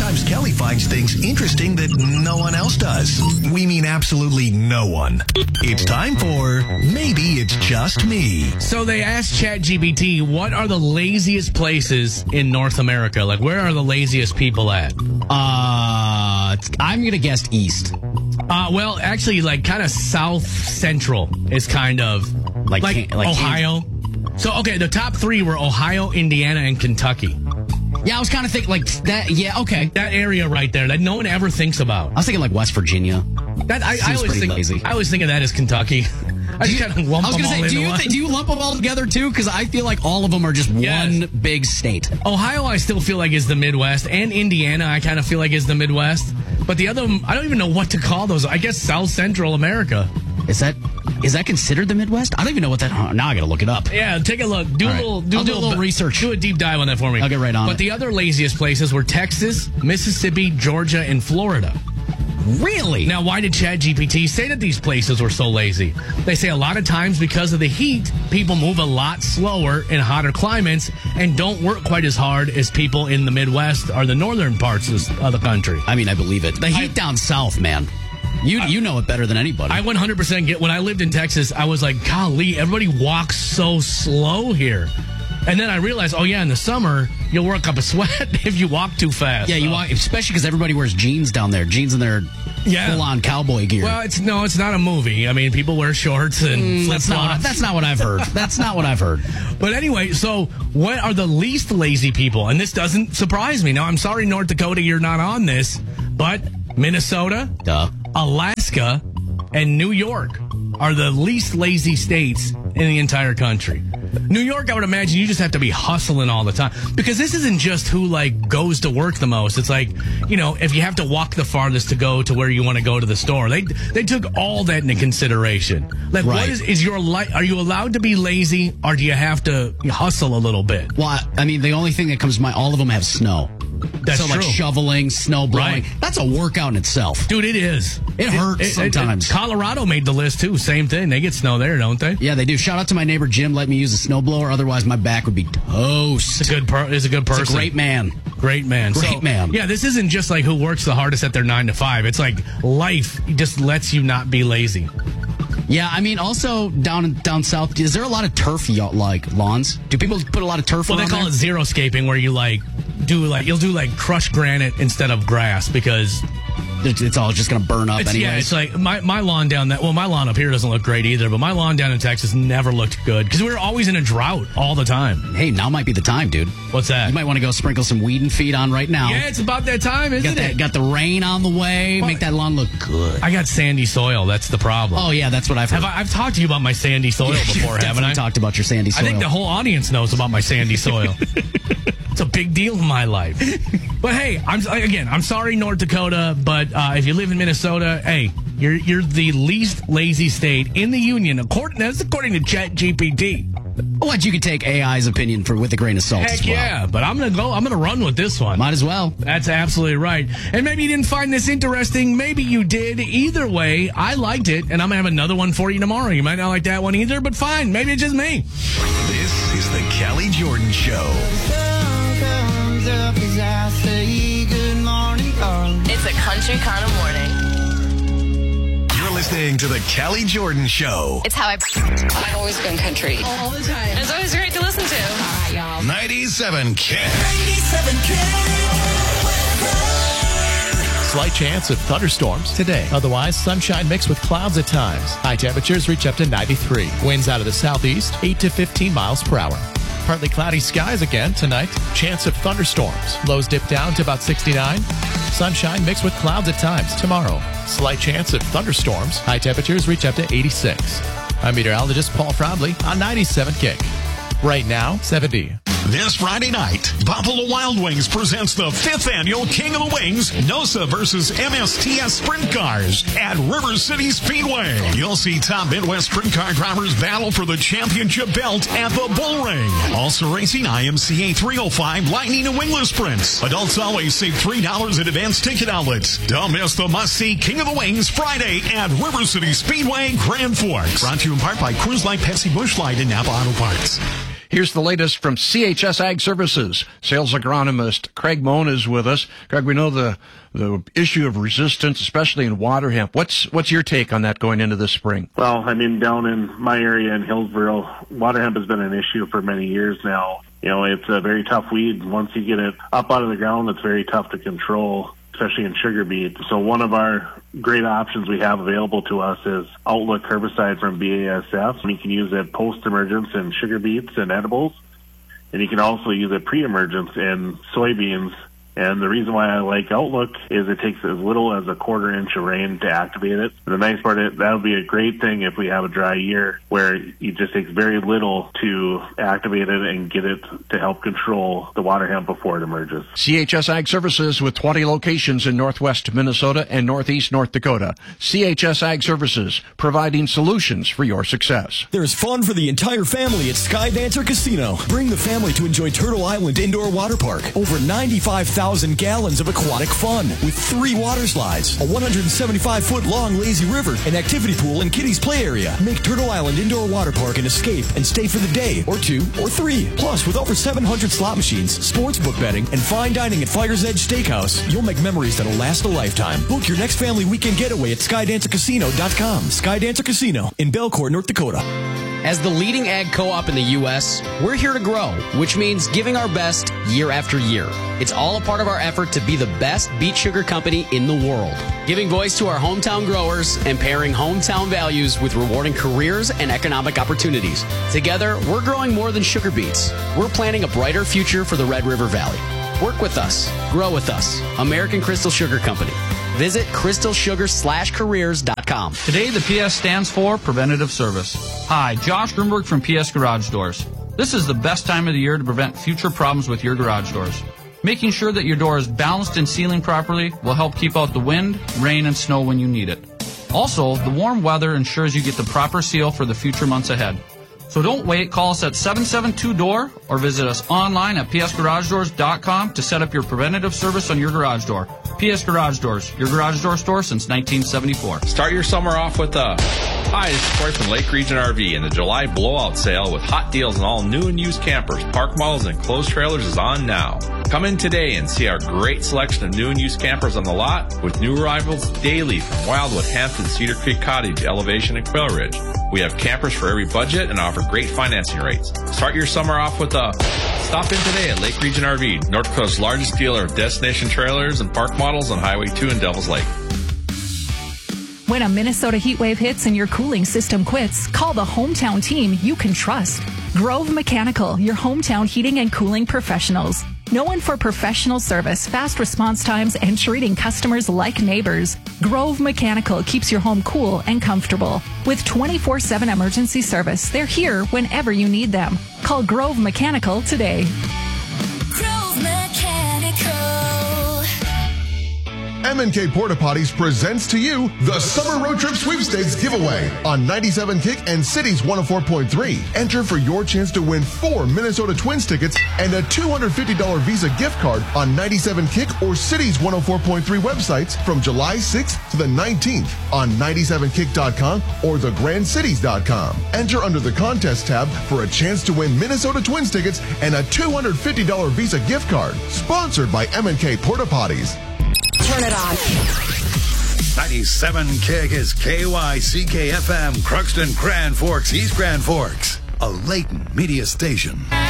Sometimes Kelly finds things interesting that no one else does. We mean absolutely no one. It's time for Maybe It's Just Me. So they asked ChatGPT, what are the laziest places in North America? Like, where are the laziest people at? I'm going to guess east. Well, actually, like, kind of south central is kind of like Ohio. So, okay, the top three were Ohio, Indiana, and Kentucky. Yeah, I was kind of thinking like that. Yeah, okay. That area right there that no one ever thinks about. I was thinking like West Virginia. I always think of that as Kentucky. I just kind of lump them all into one. Do you lump them all together too? Because I feel like all of them are just one big state. Ohio, I still feel like is the Midwest, and Indiana, I kind of feel like is the Midwest. But the other, I don't even know what to call those. I guess South Central America. Is that considered the Midwest? I don't even know what that. Now I got to look it up. Yeah, take a look. Do a little research. Do a deep dive on that for me. I'll get right on it. But the other laziest places were Texas, Mississippi, Georgia, and Florida. Really? Now, why did ChatGPT say that these places were so lazy? They say a lot of times because of the heat, people move a lot slower in hotter climates and don't work quite as hard as people in the Midwest or the northern parts of the country. I mean, I believe it. The heat down south, man. You know it better than anybody. I 100% get. When I lived in Texas, I was like, golly, everybody walks so slow here. And then I realized, in the summer, you'll work up a sweat if you walk too fast. Yeah, you walk, especially because everybody wears jeans down there. Jeans in their full-on cowboy gear. Well, it's not a movie. I mean, people wear shorts and flip-flops. That's not what I've heard. That's not what I've heard. But anyway, so what are the least lazy people? And this doesn't surprise me. Now, I'm sorry, North Dakota, you're not on this, but Minnesota, Alaska, and New York are the least lazy states in the entire country. New York, I would imagine you just have to be hustling all the time because this isn't just who goes to work the most. It's like, if you have to walk the farthest to go to where you want to go to the store, they took all that into consideration. Like, right. What is your are you allowed to be lazy or do you have to hustle a little bit? Well, I mean, the only thing that comes to mind, all of them have snow. That's so true. Like shoveling, snow blowing. Right. That's a workout in itself. Dude, it is. It hurts sometimes. Colorado made the list, too. Same thing. They get snow there, don't they? Yeah, they do. Shout out to my neighbor Jim. Let me use a snowblower. Otherwise, my back would be toast. It's a good person. He's a great man. Great man. Yeah, this isn't just like who works the hardest at their 9 to 5. It's like life just lets you not be lazy. Yeah, I mean, also down south, is there a lot of turf lawns? Do people put a lot of turf? Well, they call it xeriscaping, where you'll do crushed granite instead of grass because it's all just going to burn up anyway. Yeah, it's like my lawn down my lawn up here doesn't look great either, but my lawn down in Texas never looked good because we were always in a drought all the time. Hey, now might be the time, dude. What's that? You might want to go sprinkle some weed and feed on right now. Yeah, it's about that time, isn't it? Got the rain on the way. Make that lawn look good. I got sandy soil. That's the problem. Oh, yeah, that's what I've heard. I've talked to you about my sandy soil before, haven't I? Talked about your sandy soil. I think the whole audience knows about my sandy soil. It's a big deal in my life. But hey, I'm sorry, North Dakota, but if you live in Minnesota, hey, you're the least lazy state in the union, according to ChatGPT. What, you can take AI's opinion with a grain of salt as well. Yeah, but I'm gonna run with this one. Might as well. That's absolutely right. And maybe you didn't find this interesting. Maybe you did. Either way, I liked it, and I'm gonna have another one for you tomorrow. You might not like that one either, but fine. Maybe it's just me. This is the Kelly Jordan Show. It's a country kind of morning. You're listening to the Kelly Jordan Show. It's how I've always been country. All the time. It's always great to listen to. All right, y'all. 97 Kick. 97 Slight chance of thunderstorms today. Otherwise, sunshine mixed with clouds at times. High temperatures reach up to 93. Winds out of the southeast, 8 to 15 miles per hour. Partly cloudy skies again tonight. Chance of thunderstorms. Lows dip down to about 69. Sunshine mixed with clouds at times tomorrow. Slight chance of thunderstorms. High temperatures reach up to 86. I'm meteorologist Paul Frobley on 97 Kick. Right now, 70. This Friday night, Buffalo Wild Wings presents the 5th annual King of the Wings, NOSA versus MSTS Sprint Cars at River City Speedway. You'll see top Midwest sprint car drivers battle for the championship belt at the Bull Ring. Also racing IMCA 305 Lightning and Wingless Sprints. Adults always save $3 at advanced ticket outlets. Don't miss the must-see King of the Wings Friday at River City Speedway, Grand Forks. Brought to you in part by Cruise Light, Pepsi, Busch Light, and Napa Auto Parts. Here's the latest from CHS Ag Services. Sales agronomist Craig Moan is with us. Craig, we know the issue of resistance, especially in water hemp. What's your take on that going into this spring? Well, I mean, down in my area in Hillsboro, water hemp has been an issue for many years now. You know, it's a very tough weed. Once you get it up out of the ground, it's very tough to control, especially in sugar beet. So one of our great options we have available to us is Outlook herbicide from BASF. You can use it post-emergence in sugar beets and edibles, and you can also use it pre-emergence in soybeans. And the reason why I like Outlook is it takes as little as a 1/4 inch of rain to activate it. And the nice part is that would be a great thing if we have a dry year where it just takes very little to activate it and get it to help control the water hemp before it emerges. CHS Ag Services with 20 locations in northwest Minnesota and northeast North Dakota. CHS Ag Services, providing solutions for your success. There's fun for the entire family at Skydancer Casino. Bring the family to enjoy Turtle Island Indoor Water Park. Over 95,000 gallons of aquatic fun with 3 water slides, a 175-foot long lazy river, an activity pool, and kiddies play area. Make Turtle Island Indoor Water Park an escape and stay for the day or 2 or 3. Plus, with over 700 slot machines, sportsbook betting, and fine dining at Fire's Edge Steakhouse, you'll make memories that'll last a lifetime. Book your next family weekend getaway at SkydancerCasino.com. Skydancer Casino in Belcourt, North Dakota. As the leading ag co-op in the U.S., we're here to grow, which means giving our best year after year. It's all a part of our effort to be the best beet sugar company in the world, giving voice to our hometown growers and pairing hometown values with rewarding careers and economic opportunities. Together, we're growing more than sugar beets. We're planning a brighter future for the Red River Valley. Work with us. Grow with us. American Crystal Sugar Company. Visit crystalsugar/careers.com. Today, the PS stands for Preventative Service. Hi, Josh Grimberg from PS Garage Doors. This is the best time of the year to prevent future problems with your garage doors. Making sure that your door is balanced and sealing properly will help keep out the wind, rain, and snow when you need it. Also, the warm weather ensures you get the proper seal for the future months ahead. So don't wait. Call us at 772-DOOR or visit us online at psgaragedoors.com to set up your preventative service on your garage door. PS Garage Doors, your garage door store since 1974. Start your summer off with Hi, this is Corey from Lake Region RV, and the July blowout sale with hot deals on all new and used campers, park models, and enclosed trailers is on now. Come in today and see our great selection of new and used campers on the lot with new arrivals daily from Wildwood, Hampton, Cedar Creek Cottage, Elevation, and Quail Ridge. We have campers for every budget and offer great financing rates. Start your summer off with Stop in today at Lake Region RV, North Dakota's largest dealer of destination trailers and park models on Highway 2 in Devils Lake. When a Minnesota heat wave hits and your cooling system quits, call the hometown team you can trust. Grove Mechanical, your hometown heating and cooling professionals. Known for professional service, fast response times, and treating customers like neighbors, Grove Mechanical keeps your home cool and comfortable. With 24/7 emergency service, they're here whenever you need them. Call Grove Mechanical today. Grove Mechanical. M&K Porta Potties presents to you the Summer Road Trip Sweepstakes giveaway on 97 Kick and Cities 104.3. Enter for your chance to win 4 Minnesota Twins tickets and a $250 Visa gift card on 97 Kick or Cities 104.3 websites from July 6th to the 19th on 97kick.com or thegrandcities.com. Enter under the contest tab for a chance to win Minnesota Twins tickets and a $250 Visa gift card. Sponsored by M&K Porta Potties. Turn it on. 97 Kick is KYCK-FM, Crookston, Grand Forks, East Grand Forks, a Layton media station.